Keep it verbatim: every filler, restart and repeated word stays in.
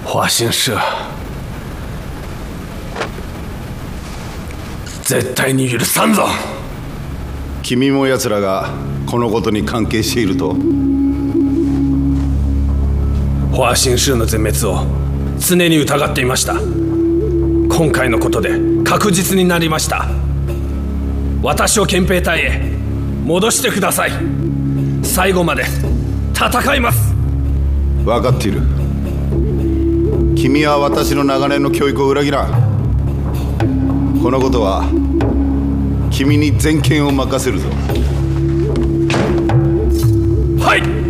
华新社絶対に許さんぞ。 君も奴らがこのことに関係していると？ 華新社の全滅を常に疑っていました。今回のことで確実になりました。私を憲兵隊へ戻してください。最後まで戦います。 分かっている。君は私の長年の教育を裏切らん。このことは君に全権を任せるぞ。 はい。